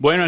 Bueno, el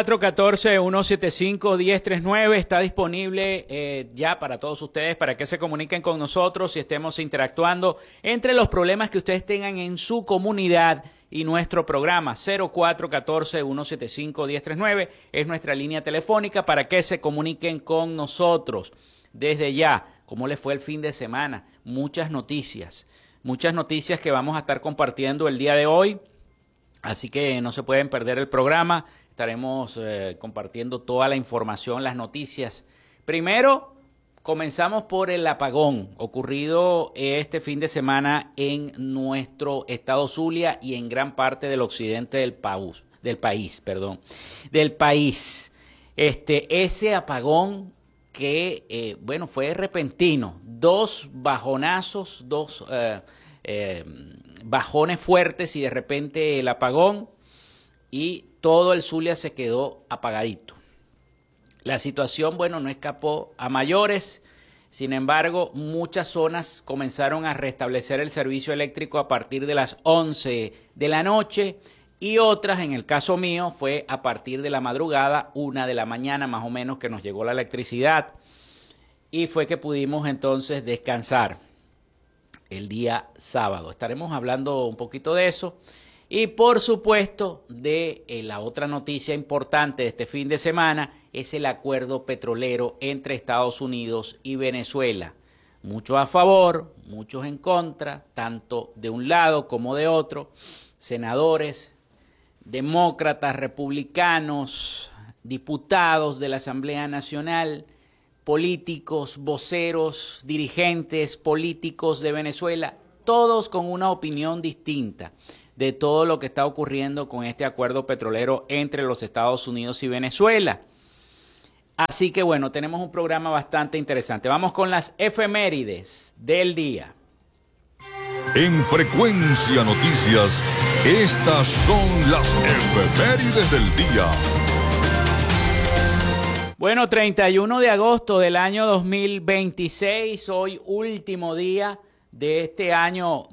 0414-175-1039 está disponible ya para todos ustedes, para que se comuniquen con nosotros y estemos interactuando entre los problemas que ustedes tengan en su comunidad y nuestro programa. 0414-175-1039 es nuestra línea telefónica para que se comuniquen con nosotros. Desde ya, ¿cómo les fue el fin de semana? Muchas noticias que vamos a estar compartiendo el día de hoy. Así que no se pueden perder el programa. Estaremos compartiendo toda la información, las noticias. Primero, comenzamos por el apagón ocurrido este fin de semana en nuestro estado Zulia y en gran parte del occidente del país. Ese apagón que, fue repentino. Dos bajonazos, bajones fuertes y de repente el apagón y todo el Zulia se quedó apagadito. La situación, no escapó a mayores. Sin embargo, muchas zonas comenzaron a restablecer el servicio eléctrico a partir de las 11 de la noche y otras, en el caso mío, fue a partir de la madrugada, 1 de la mañana más o menos, que nos llegó la electricidad y fue que pudimos entonces descansar el día sábado. Estaremos hablando un poquito de eso y por supuesto de la otra noticia importante de este fin de semana es el acuerdo petrolero entre Estados Unidos y Venezuela. Muchos a favor, muchos en contra, tanto de un lado como de otro, senadores, demócratas, republicanos, diputados de la Asamblea Nacional, políticos, voceros, dirigentes políticos de Venezuela, todos con una opinión distinta de todo lo que está ocurriendo con este acuerdo petrolero entre los Estados Unidos y Venezuela. Así que tenemos un programa bastante interesante. Vamos con las efemérides del día. En Frecuencia Noticias, estas son las efemérides del día. 31 de agosto del año 2026, hoy último día de este año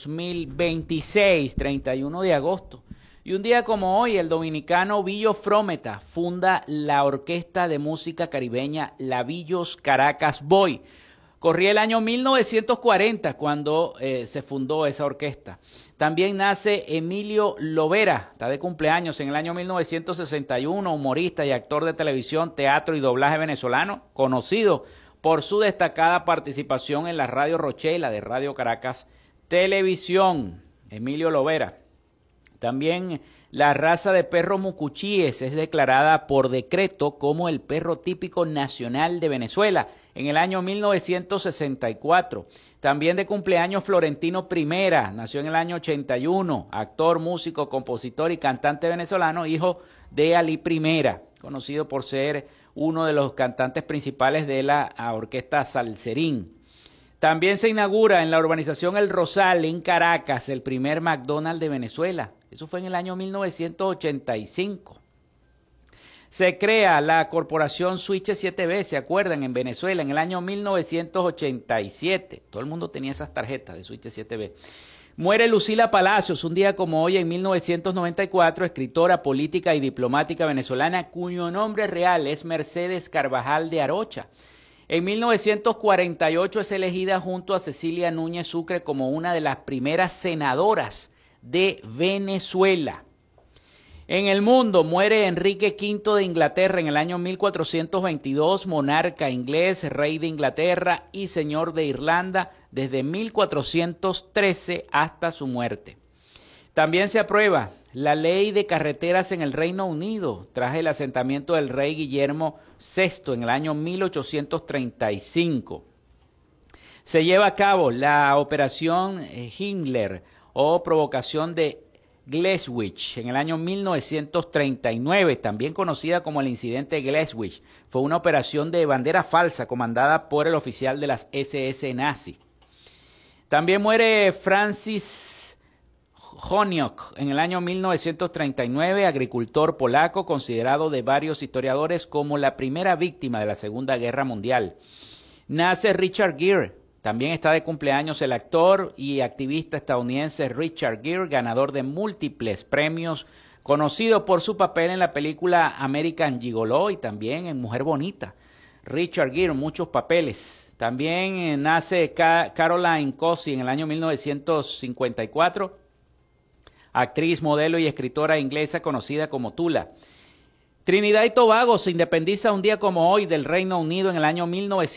2026, 31 de agosto. Y un día como hoy, el dominicano Billo Frometa funda la orquesta de música caribeña Lavillos Caracas Boy. Corría el año 1940 cuando se fundó esa orquesta. También nace Emilio Lovera, está de cumpleaños en el año 1961, humorista y actor de televisión, teatro y doblaje venezolano, conocido por su destacada participación en la Radio Rochela de Radio Caracas Televisión. Emilio Lovera. También la raza de perro mucuchíes es declarada por decreto como el perro típico nacional de Venezuela en el año 1964. También de cumpleaños Florentino Primera, nació en el año 81, actor, músico, compositor y cantante venezolano, hijo de Ali Primera, conocido por ser uno de los cantantes principales de la orquesta Salserín. También se inaugura en la urbanización El Rosal, en Caracas, el primer McDonald's de Venezuela. Eso fue en el año 1985. Se crea la corporación Switch 7B, ¿se acuerdan? En Venezuela, en el año 1987. Todo el mundo tenía esas tarjetas de Switch 7B. Muere Lucila Palacios, un día como hoy, en 1994, escritora, política y diplomática venezolana, cuyo nombre real es Mercedes Carvajal de Arocha. En 1948 es elegida junto a Cecilia Núñez Sucre como una de las primeras senadoras de Venezuela. En el mundo muere Enrique V de Inglaterra en el año 1422, monarca inglés, rey de Inglaterra y señor de Irlanda desde 1413 hasta su muerte. También se aprueba la ley de carreteras en el Reino Unido tras el asentamiento del rey Guillermo VI en el año 1835. Se lleva a cabo la operación Himmler o provocación de Gleswich en el año 1939, también conocida como el incidente Gleswich. Fue una operación de bandera falsa comandada por el oficial de las SS nazi. También muere Francis Honiok en el año 1939, agricultor polaco, considerado de varios historiadores como la primera víctima de la Segunda Guerra Mundial. Nace Richard Gere. También está de cumpleaños el actor y activista estadounidense Richard Gere, ganador de múltiples premios conocido por su papel en la película American Gigolo y también en Mujer Bonita. Richard Gere, muchos papeles. También nace Caroline Cossey en el año 1954, actriz, modelo y escritora inglesa conocida como Tula. Trinidad y Tobago se independiza un día como hoy del Reino Unido en el año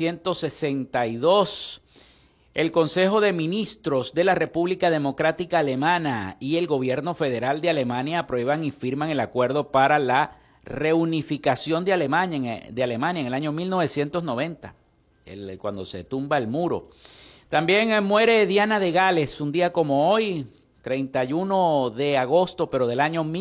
1962. El Consejo de Ministros de la República Democrática Alemana y el Gobierno Federal de Alemania aprueban y firman el acuerdo para la reunificación de Alemania en el año 1990, cuando se tumba el muro. También muere Diana de Gales un día como hoy, 31 de agosto, pero del año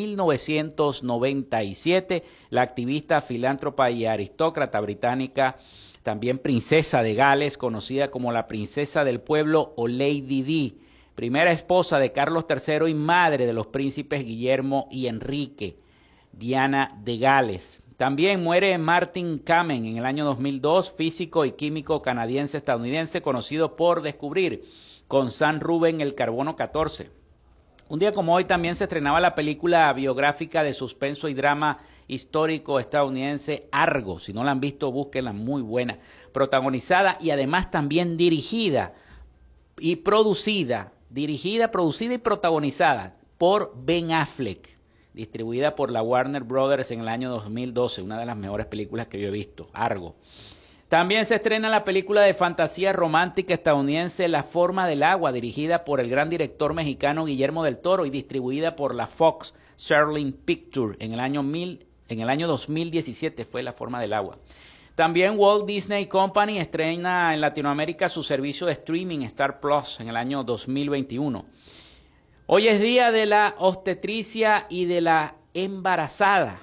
1997, la activista, filántropa y aristócrata británica, también princesa de Gales, conocida como la princesa del pueblo o Lady Di, primera esposa de Carlos III y madre de los príncipes Guillermo y Enrique, Diana de Gales. También muere Martin Kamen en el año 2002, físico y químico canadiense-estadounidense, conocido por descubrir con San Rubén el carbono 14. Un día como hoy también se estrenaba la película biográfica de suspenso y drama histórico estadounidense Argo. Si no la han visto, búsquenla, muy buena. Protagonizada y además también dirigida y producida y protagonizada por Ben Affleck. Distribuida por la Warner Brothers en el año 2012. Una de las mejores películas que yo he visto, Argo. También se estrena la película de fantasía romántica estadounidense La Forma del Agua, dirigida por el gran director mexicano Guillermo del Toro y distribuida por la Fox Searchlight Pictures en el año 2017 fue La Forma del Agua. También Walt Disney Company estrena en Latinoamérica su servicio de streaming Star Plus en el año 2021. Hoy es día de la obstetricia y de la embarazada.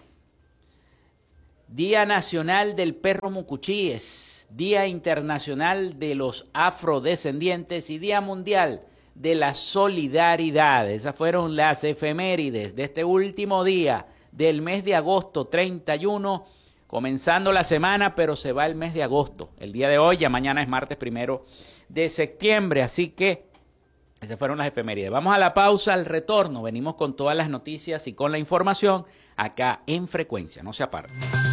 Día Nacional del Perro Mucuchíes, Día Internacional de los Afrodescendientes y Día Mundial de la Solidaridad. Esas fueron las efemérides de este último día del mes de agosto 31, comenzando la semana, pero se va el mes de agosto. El día de hoy, ya mañana es martes 1 de septiembre, así que esas fueron las efemérides. Vamos a la pausa, al retorno. Venimos con todas las noticias y con la información acá en Frecuencia. No se aparten.